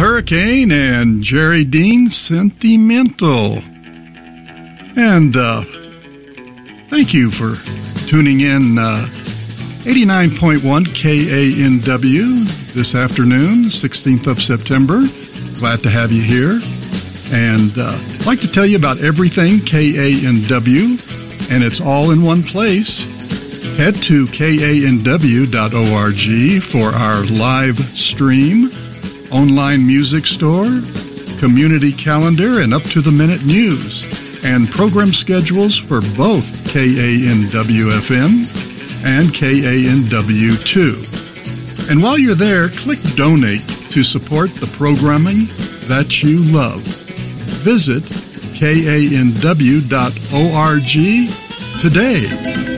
Hurricane and Jerry Dean Sentimental. And thank you for tuning in 89.1 KANW this afternoon, 16th of September. Glad to have you here. And I'd like to tell you about everything KANW, and it's all in one place. Head to kanw.org for our live stream, online music store, community calendar, and up-to-the-minute news, and program schedules for both KANW-FM and KANW2. And while you're there, click Donate to support the programming that you love. Visit kanw.org today.